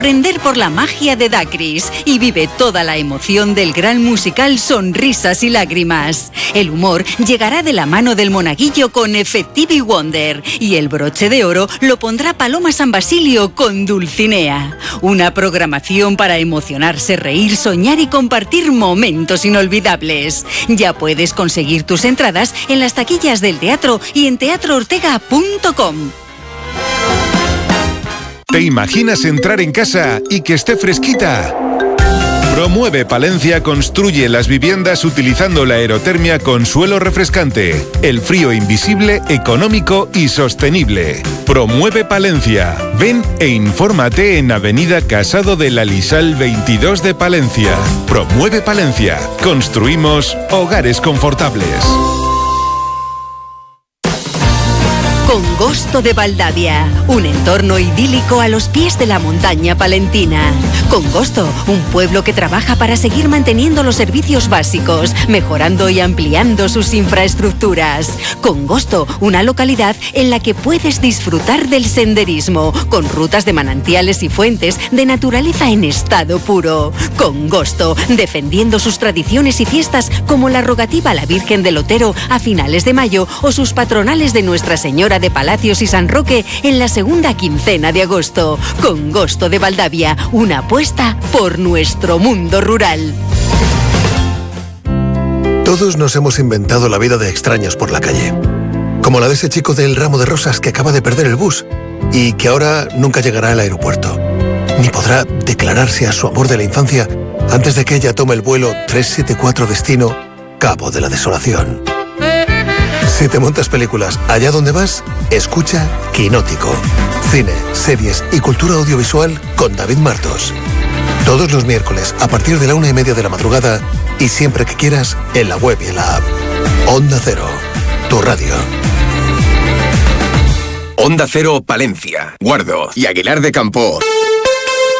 Aprender por la magia de Dacris y vive toda la emoción del gran musical Sonrisas y Lágrimas. El humor llegará de la mano del monaguillo con Effective Wonder y el broche de oro lo pondrá Paloma San Basilio con Dulcinea. Una programación para emocionarse, reír, soñar y compartir momentos inolvidables. Ya puedes conseguir tus entradas en las taquillas del teatro y en teatroortega.com. ¿Te imaginas entrar en casa y que esté fresquita? Promueve Palencia construye las viviendas utilizando la aerotermia con suelo refrescante. El frío invisible, económico y sostenible. Promueve Palencia. Ven e infórmate en Avenida Casado de la Lisal 22 de Palencia. Promueve Palencia. Construimos hogares confortables. Congosto de Valdavia, un entorno idílico a los pies de la montaña palentina. Congosto, un pueblo que trabaja para seguir manteniendo los servicios básicos, mejorando y ampliando sus infraestructuras. Congosto, una localidad en la que puedes disfrutar del senderismo, con rutas de manantiales y fuentes de naturaleza en estado puro. Congosto, defendiendo sus tradiciones y fiestas como la rogativa a la Virgen del Otero a finales de mayo o sus patronales de Nuestra Señora de Palacios y San Roque en la segunda quincena de agosto. Congosto de Valdavia, una apuesta por nuestro mundo rural. Todos nos hemos inventado la vida de extraños por la calle. Como la de ese chico del ramo de rosas que acaba de perder el bus y que ahora nunca llegará al aeropuerto. Ni podrá declararse a su amor de la infancia antes de que ella tome el vuelo 374 destino Cabo de la Desolación. Si te montas películas allá donde vas, escucha Quinótico. Cine, series y cultura audiovisual con David Martos. Todos los miércoles a partir de la 1:30 de la madrugada y siempre que quieras en la web y en la app. Onda Cero, tu radio. Onda Cero Palencia, Guardo y Aguilar de Campoo.